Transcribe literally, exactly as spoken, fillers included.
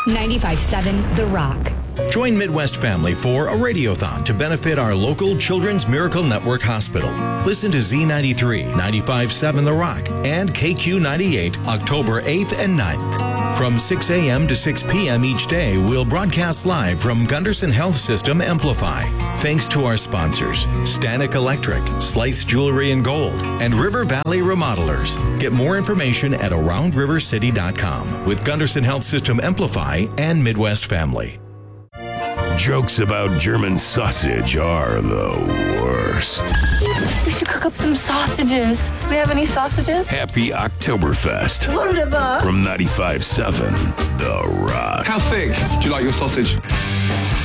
ninety-five seven The Rock. Join Midwest Family for a radiothon to benefit our local Children's Miracle Network Hospital. Listen to Z ninety-three, ninety-five seven The Rock, and K Q ninety-eight, October eighth and ninth. From six a.m. to six p.m. each day, we'll broadcast live from Gunderson Health System Amplify. Thanks to our sponsors, Stanek Electric, Slice Jewelry and Gold, and River Valley Remodelers. Get more information at around river city dot com with Gunderson Health System Amplify and Midwest Family. Jokes about German sausage are the worst. We should cook up some sausages. Do we have any sausages? Happy Oktoberfest. Wunderbar. From ninety-five seven The Rock. How thick do you like your sausage?